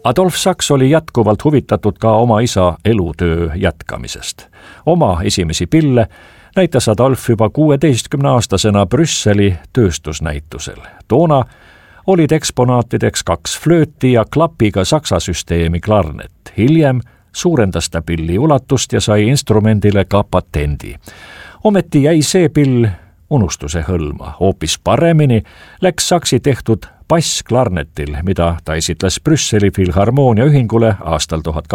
Adolf Sachs oli jätkuvalt huvitatud ka oma isa elutöö jätkamisest. Oma esimesi pille näitas Adolf juba 16-aastasena Brüsseli tööstusnäitusel. Toona olid eksponaatideks 2 flööti ja klapiga saksa süsteemi klarnet. Hiljem suurendas ta pilli ulatust ja sai instrumendile ka patendi. Ometi jäi see pill unustuse hõlma. Hoopis paremini läks Saksi tehtud bassklarnetil, mida ta esitles Brüsseli Filharmoonia ühingule aastal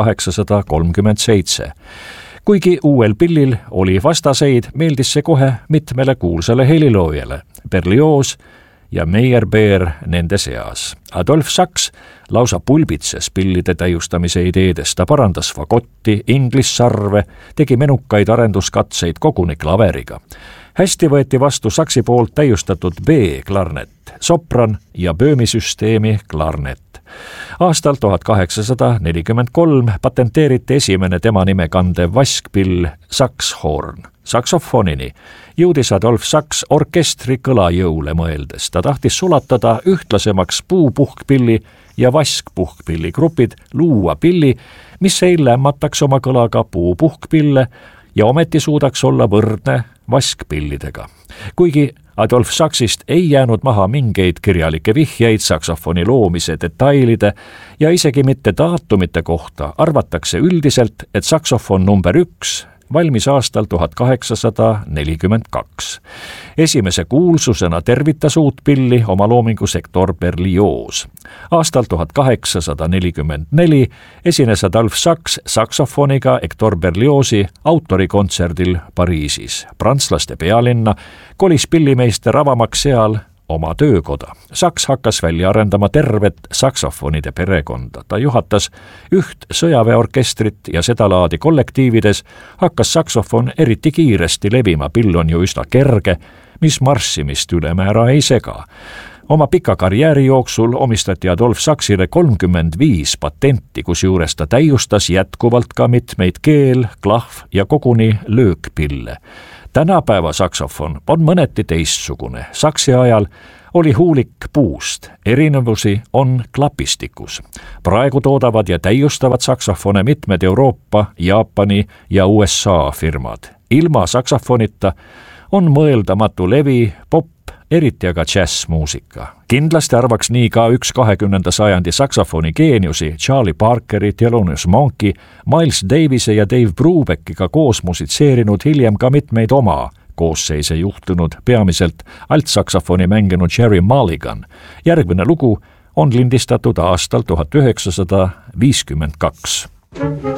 1837. Kuigi uuel pillil oli vastaseid, meeldis see kohe mitmele kuulsale heliloojale, Berlioz ja Meyerbeer nende seas. Adolf Sachs lausa pulbitses pillide täiustamise ideedest, ta parandas fagotti, inglissarve, tegi menukaid arenduskatseid koguni klaveriga. Hästi võeti vastu Saksi poolt täiustatud B-klarnet, sopran ja böömisüsteemi klarnet. Aastal 1843 patenteeriti esimene tema nime kandev vaskpill Saxhorn. Saksofonini jõudis Adolf Sachs orkestri kõlajõule mõeldes. Ta tahtis sulatada ühtlasemaks puupuhkpilli ja vaskpuhkpilli grupid, luua pilli, mis ei lämmataks oma kõlaga puupuhkpille ja ometi suudaks olla võrdne vaskpillidega. Kuigi Adolf Saksist ei jäänud maha mingeid kirjalikke vihjeid saksofoni loomise detailide ja isegi mitte daatumite kohta, arvatakse üldiselt, et saksofon number 1 valmis aastal 1842. Esimese kuulsusena tervitas uut pilli oma loomingu Hector Berlioz. Aastal 1844 esines Adolf Sachs saksofoniga Hector Berliozi autorikontserdil Pariisis. Prantslaste pealinna kolis pillimeister avamaks seal oma töökoda. Sachs hakkas välja arendama tervet saksofonide perekonda. Ta juhatas üht sõjaväeorkestrit ja sedalaadi kollektiivides hakkas saksofon eriti kiiresti levima. Pill on ju üsna kerge, mis marssimist ülemäära ei sega. Oma pika karjääri jooksul omistati Adolf Saksile 35 patenti, kusjuures ta täiustas jätkuvalt ka mitmeid keel-, klahv- ja koguni löökpille. Tänapäeva saksofon on mõneti teistsugune. Saksi ajal oli huulik puust, erinevusi on klapistikus. Praegu toodavad ja täiustavad saksofone mitmed Euroopa, Jaapani ja USA firmad. Ilma saksofonita on mõeldamatu levi, pop, eriti aga džässmuusika. Kindlasti arvaks nii ka üks 20. sajandi saksofoni geeniusi Charlie Parkeri, Thelonious Monkey, Miles Davise ja Dave Brubeckiga koos musitseerinud, hiljem ka mitmeid oma koosseise juhtunud, peamiselt altsaksofoni mänginud Jerry Mulligan. Järgmine lugu on lindistatud aastal 1952.